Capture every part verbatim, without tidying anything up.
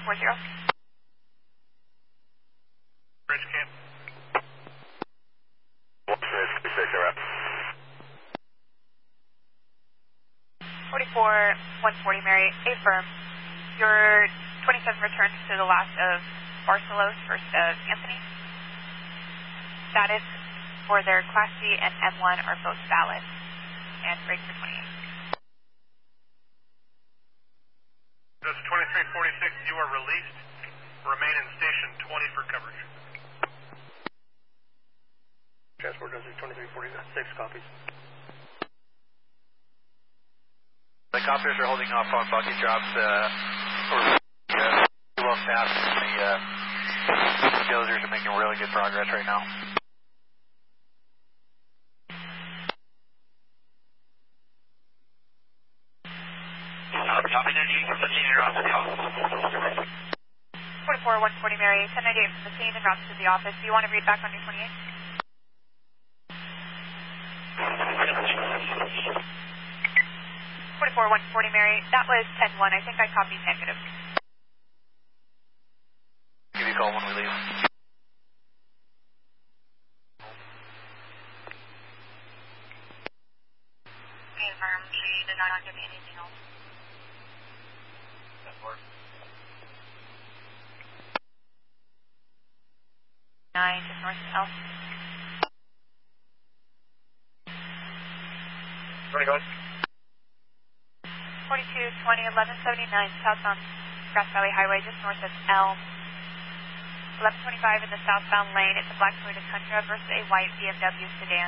four zero. Bridge camp. one six six, you're up. forty-four one forty Mary, affirm. Your twenty-seven returns to the last of Barcelos, first of Anthony. Status for their Class C and M one are both valid. And break for twenty-eight. That's twenty-three forty-six, you are released. Remain in station twenty for coverage. Transport does twenty-three forty-six copies. The copiers are holding off on bucket drops. Uh, or, uh, well staffed. The uh, dozers are making really good progress right now. Top energy, fifteen and route to the office. forty-four one forty Mary, ten ninety-eight from the scene and route to the office. Do you want to read back on your twenty-eight? forty-four one forty Mary, that was ten one. I think I copied negative. Give you a call when we leave. Confirm, she did not give me anything else. Nine, just north of L. twenty, go ahead. forty-two twenty, eleven seventy-nine, southbound Grass Valley Highway, just north of Elm. eleven twenty-five in the southbound lane. It's a black Toyota Tundra versus a white B M W sedan.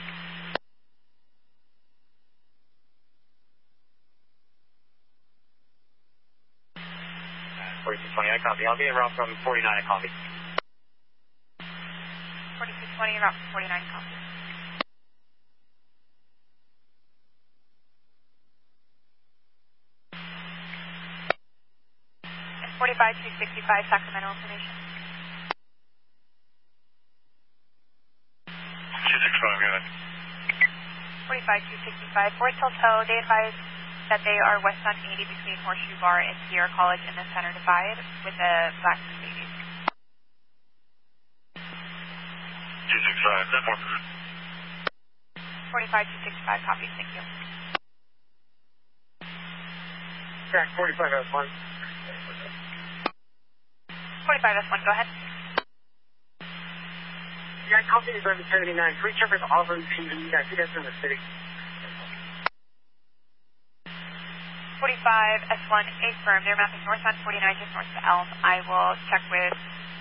forty-two twenty, I copy. I'll be around from forty-nine, I copy. forty-two twenty, route forty-nine, copy. And forty-five two sixty-five, Sacramento information. two six five, go ahead. forty-five two sixty-five, Fort Tilto, they advise that they are west on eighty between Horseshoe Bar and Sierra College in the center divide with a black Mercedes. two six five, ten more. forty-five two sixty-five, copy, thank you. Track forty-five S one. forty-five S one, go ahead. Yeah, copy eleven seventy-nine. Three checkers Auburn, I see that's in the city. forty-five S one, affirm. They're mapping north on forty-nine, just north of Elm. I will check with